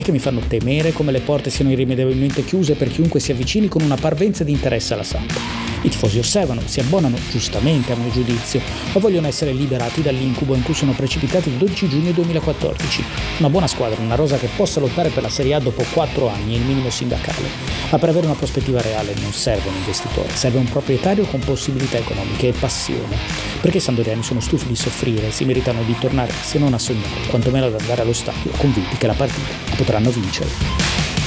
che mi fanno temere come le porte siano irrimediabilmente chiuse per chiunque si avvicini con una parvenza di interesse alla Samp. I tifosi osservano, si abbonano, giustamente a mio giudizio, ma vogliono essere liberati dall'incubo in cui sono precipitati il 12 giugno 2014. Una buona squadra, una rosa che possa lottare per la Serie A dopo 4 anni, il minimo sindacale. Ma per avere una prospettiva reale non serve un investitore, serve un proprietario con possibilità economiche e passione. Perché i sampdoriani sono stufi di soffrire e si meritano di tornare, se non a sognare, quantomeno ad andare allo stadio, convinti che la partita la potranno vincere.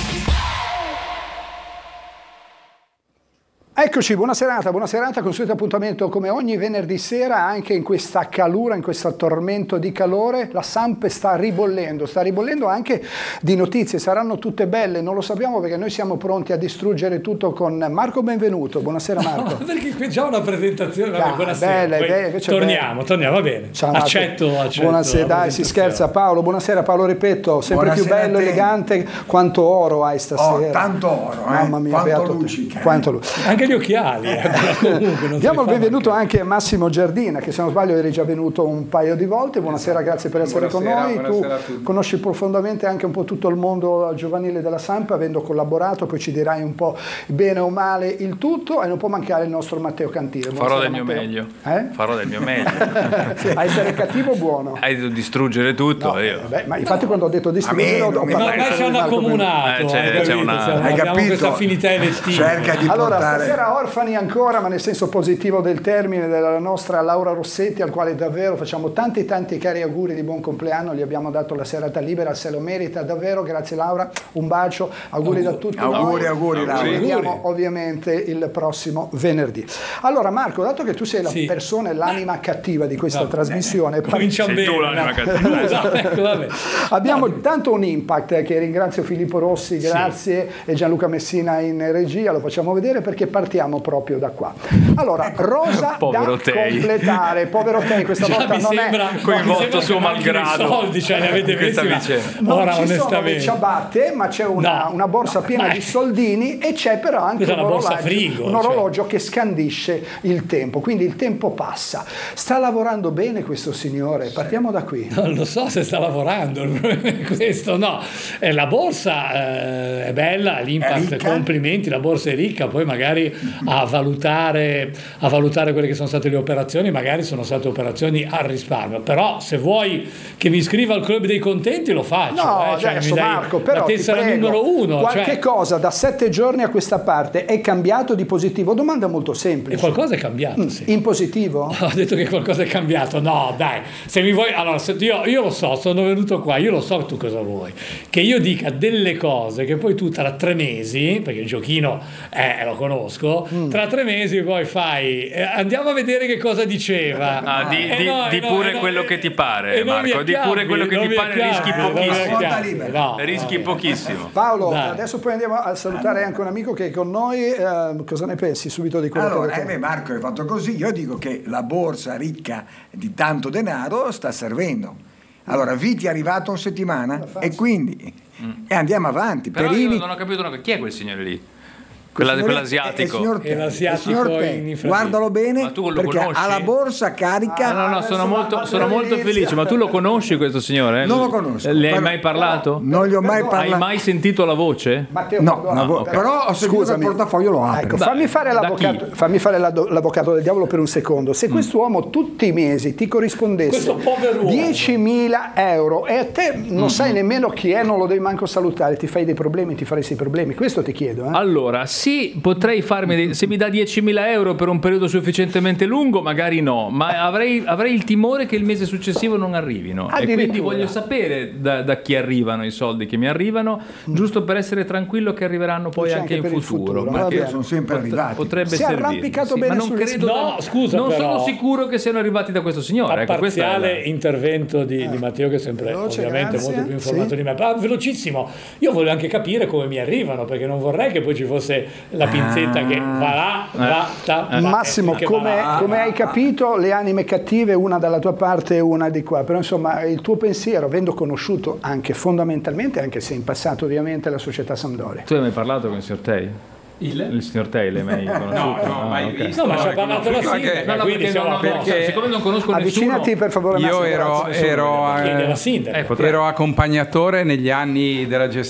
Eccoci, buona serata, consueto appuntamento come ogni venerdì sera, anche in questa calura, in questo tormento di calore. La Samp sta ribollendo anche di notizie, saranno tutte belle, non lo sappiamo perché noi siamo pronti a distruggere tutto con Marco Benvenuto. Buonasera Marco. No, perché qui già una presentazione, vabbè, buonasera. Bella, torniamo, va bene. Ciao, accetto. Buonasera, dai, si scherza. Buonasera Paolo Repetto, sempre buonasera, più bello, elegante. Quanto oro hai stasera? Tanto oro, mamma mia, quanto lucica. Quanto lucica. Anche gli occhiali. Comunque, diamo il benvenuto anche a Massimo Giardina, che se non sbaglio eri già venuto un paio di volte. Buonasera, grazie per essere con noi. Tu conosci profondamente anche un po' tutto il mondo giovanile della Samp, avendo collaborato, poi ci dirai un po' bene o male il tutto, e non può mancare il nostro Matteo Cantire. Farò del mio meglio. Farò del mio meglio. A essere cattivo o buono? Hai detto distruggere tutto. No, ma infatti quando ho detto distruggere ci hanno accomunato. Hai capito? Questa affinità elettiva. Cerca di allora, portare... stasera orfani ancora, ma nel senso positivo del termine, della nostra Laura Rossetti, al quale davvero facciamo tanti cari auguri di buon compleanno. Gli abbiamo dato la serata libera, se lo merita davvero. Grazie Laura, un bacio, auguri da tutti auguri Laura. Ci vediamo ovviamente il prossimo venerdì. Allora Marco, dato che tu sei la persona e l'anima cattiva di questa trasmissione, cominciamo bene. Tu l'anima cattiva. Abbiamo tanto un impact, che ringrazio Filippo Rossi, grazie, e Gianluca Messina in regia, lo facciamo vedere perché partiamo proprio da qua. Allora, rosa povero da completare, povero te, questa volta non è coinvolto suo malgrado. Soldi, cioè ne avete visti? Non ci sono le ciabatte, ma c'è una borsa piena di soldini, e c'è però anche un orologio che scandisce il tempo, quindi il tempo passa. Sta lavorando bene questo signore? Partiamo da qui. Non lo so se sta lavorando, questo no. La borsa è bella, l'impact, complimenti, la borsa è ricca, poi magari a valutare quelle che sono state le operazioni, magari sono state operazioni al risparmio, però se vuoi che mi iscriva al club dei contenti lo faccio. Adesso Marco, però la tessera numero 1. Qualche cosa da 7 giorni a questa parte è cambiato di positivo? Domanda molto semplice. E qualcosa è cambiato, sì. In positivo? Ho detto che qualcosa è cambiato. No, dai, se mi vuoi, allora io lo so, sono venuto qua, io lo so tu cosa vuoi, che io dica delle cose che poi tu tra 3 mesi, perché il giochino lo conosco, tra 3 mesi poi fai andiamo a vedere che cosa diceva. Di pure quello che ti pare, Marco, di pure quello che ti pare, rischi pochissimo. Rischi pochissimo. Paolo, adesso poi andiamo a salutare anche un amico che è con noi. Cosa ne pensi subito di quello che hai detto? Marco, hai fatto così. Io dico che la borsa ricca di tanto denaro sta servendo. Allora, Viti è arrivato in settimana e quindi andiamo avanti. Però Perini... io non ho capito chi è quel signore lì. Quell'asiatico. È l'asiatico guardalo bene, ma tu lo perché conosci? ha la borsa carica. No, sono molto felice. Ma tu lo conosci questo signore? Non lo conosco. Le hai mai parlato? Non gli ho mai parlato. Hai mai sentito la voce? Matteo, okay. Però ho seguito il portafoglio, lo apro. Ecco, fammi fare l'avvocato del diavolo per un secondo. Se quest'uomo tutti i mesi ti corrispondesse 10.000 euro e a te non sai nemmeno chi è, non lo devi manco salutare, ti fai dei problemi, ti faresti problemi. Questo ti chiedo. Allora, sì, potrei farmi se mi dà 10.000 euro per un periodo sufficientemente lungo, magari no, ma avrei il timore che il mese successivo non arrivino, e quindi voglio sapere da chi arrivano i soldi che mi arrivano, giusto per essere tranquillo che arriveranno poi anche in futuro, perché sono sempre arrivati. si Potrebbe è arrampicato bene, ma non credo. No, scusa, non però, sono sicuro che siano arrivati da questo signore. A parziale intervento di Matteo, che è sempre ovviamente molto più informato di me. Ma velocissimo, io voglio anche capire come mi arrivano, perché non vorrei che poi ci fosse la pinzetta che va là, Massimo, come hai capito, le anime cattive, una dalla tua parte e una di qua, però insomma il tuo pensiero, avendo conosciuto anche fondamentalmente, anche se in passato ovviamente, la società Sampdoria. Tu hai mai parlato con il signor Tei? Il signor Tei l'hai mai conosciuto? No, mai visto. No, ma ci ha parlato la sindaca, quindi perché siccome non conosco nessuno. Avvicinati per favore. Io ero accompagnatore negli anni della gestione